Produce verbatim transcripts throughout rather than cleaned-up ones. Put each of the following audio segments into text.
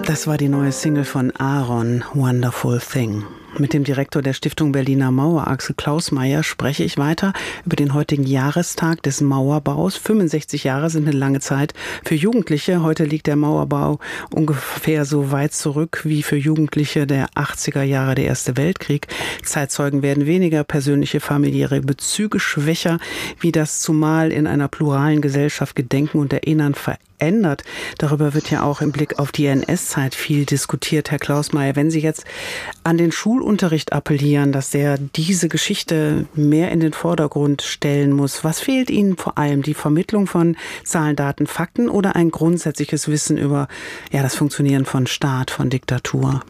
Das war die neue Single von Aaron, Wonderful Thing. Mit dem Direktor der Stiftung Berliner Mauer, Axel Klausmeier, spreche ich weiter über den heutigen Jahrestag des Mauerbaus. fünfundsechzig Jahre sind eine lange Zeit für Jugendliche. Heute liegt der Mauerbau ungefähr so weit zurück wie für Jugendliche der achtziger Jahre der Erste Weltkrieg. Zeitzeugen werden weniger, persönliche familiäre Bezüge schwächer, wie das zumal in einer pluralen Gesellschaft Gedenken und Erinnern verändert. Darüber wird ja auch im Blick auf die N S-Zeit viel diskutiert, Herr Klausmeier. Wenn Sie jetzt an den Schulunterricht appellieren, dass der diese Geschichte mehr in den Vordergrund stellen muss, was fehlt Ihnen vor allem? Die Vermittlung von Zahlen, Daten, Fakten oder ein grundsätzliches Wissen über ja, das Funktionieren von Staat, von Diktatur?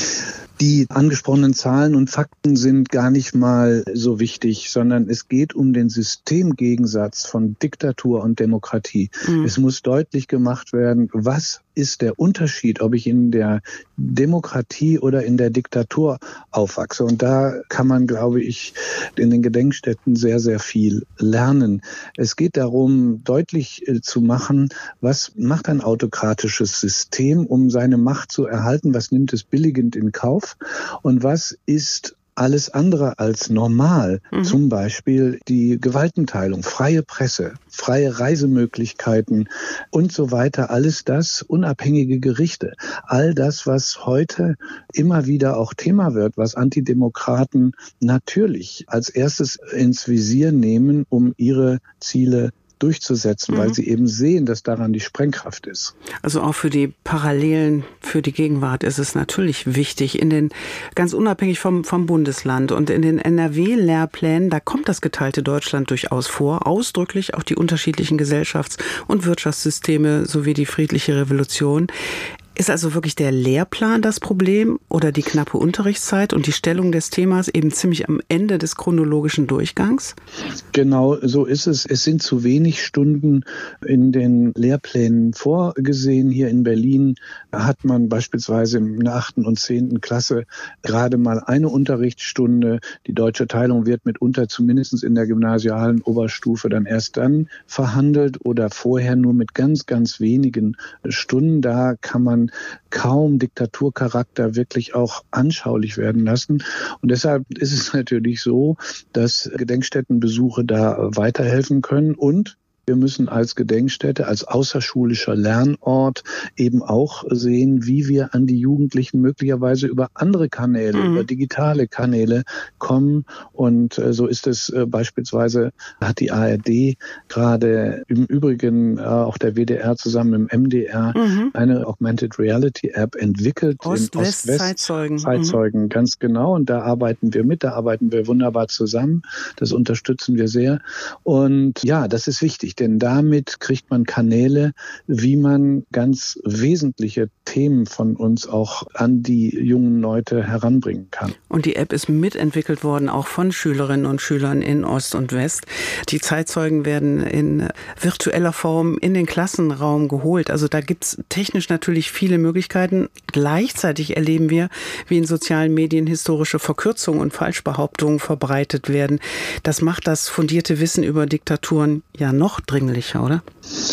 Die angesprochenen Zahlen und Fakten sind gar nicht mal so wichtig, sondern es geht um den Systemgegensatz von Diktatur und Demokratie. Mhm. Es muss deutlich gemacht werden, was ist der Unterschied, ob ich in der Demokratie oder in der Diktatur aufwachse. Und da kann man, glaube ich, in den Gedenkstätten sehr, sehr viel lernen. Es geht darum, deutlich äh, zu machen, was macht ein autokratisches System, um seine Macht zu erhalten, was nimmt es billigend in Kauf und was ist alles andere als normal, mhm. Zum Beispiel die Gewaltenteilung, freie Presse, freie Reisemöglichkeiten und so weiter. Alles das, unabhängige Gerichte, all das, was heute immer wieder auch Thema wird, was Antidemokraten natürlich als erstes ins Visier nehmen, um ihre Ziele durchzusetzen, mhm. weil sie eben sehen, dass daran die Sprengkraft ist. Also auch für die Parallelen, für die Gegenwart ist es natürlich wichtig, in den, ganz unabhängig vom, vom Bundesland und in den N R W-Lehrplänen, da kommt das geteilte Deutschland durchaus vor, ausdrücklich auch die unterschiedlichen Gesellschafts- und Wirtschaftssysteme sowie die friedliche Revolution. Ist also wirklich der Lehrplan das Problem oder die knappe Unterrichtszeit und die Stellung des Themas eben ziemlich am Ende des chronologischen Durchgangs? Genau, so ist es. Es sind zu wenig Stunden in den Lehrplänen vorgesehen. Hier in Berlin hat man beispielsweise in der achten und zehnten Klasse gerade mal eine Unterrichtsstunde. Die deutsche Teilung wird mitunter zumindest in der gymnasialen Oberstufe dann erst dann verhandelt oder vorher nur mit ganz, ganz wenigen Stunden. Da kann man kaum Diktaturcharakter wirklich auch anschaulich werden lassen. Und deshalb ist es natürlich so, dass Gedenkstättenbesuche da weiterhelfen können und wir müssen als Gedenkstätte, als außerschulischer Lernort eben auch sehen, wie wir an die Jugendlichen möglicherweise über andere Kanäle, mhm. über digitale Kanäle kommen. Und äh, so ist es äh, beispielsweise, hat die A R D gerade im Übrigen äh, auch der W D R zusammen mit dem M D R mhm. eine Augmented Reality App entwickelt. Ost-West-Zeitzeugen. Zeitzeugen, mhm. ganz genau. Und da arbeiten wir mit, da arbeiten wir wunderbar zusammen. Das unterstützen wir sehr. Und ja, das ist wichtig. Denn damit kriegt man Kanäle, wie man ganz wesentliche Themen von uns auch an die jungen Leute heranbringen kann. Und die App ist mitentwickelt worden, auch von Schülerinnen und Schülern in Ost und West. Die Zeitzeugen werden in virtueller Form in den Klassenraum geholt. Also da gibt es technisch natürlich viele Möglichkeiten. Gleichzeitig erleben wir, wie in sozialen Medien historische Verkürzungen und Falschbehauptungen verbreitet werden. Das macht das fundierte Wissen über Diktaturen ja noch dringlicher, oder?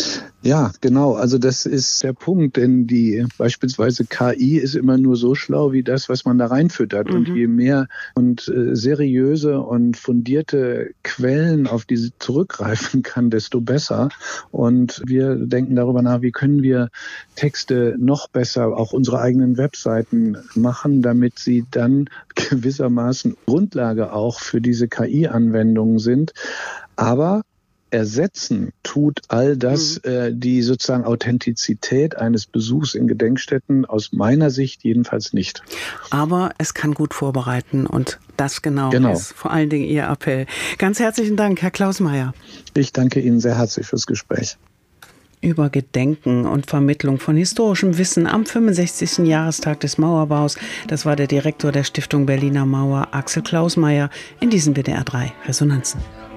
Ja, genau. Also das ist der Punkt, denn die beispielsweise K I ist immer nur so schlau wie das, was man da reinfüttert. Mhm. Und je mehr und äh, seriöse und fundierte Quellen auf diese zurückgreifen kann, desto besser. Und wir denken darüber nach, wie können wir Texte noch besser, auch unsere eigenen Webseiten machen, damit sie dann gewissermaßen Grundlage auch für diese K I-Anwendungen sind. Aber ersetzen tut all das mhm. äh, die sozusagen Authentizität eines Besuchs in Gedenkstätten aus meiner Sicht jedenfalls nicht. Aber es kann gut vorbereiten und das genau, genau. ist vor allen Dingen Ihr Appell. Ganz herzlichen Dank, Herr Klausmeier. Ich danke Ihnen sehr herzlich fürs Gespräch. Über Gedenken und Vermittlung von historischem Wissen am fünfundsechzigsten Jahrestag des Mauerbaus. Das war der Direktor der Stiftung Berliner Mauer, Axel Klausmeier, in diesen W D R drei Resonanzen.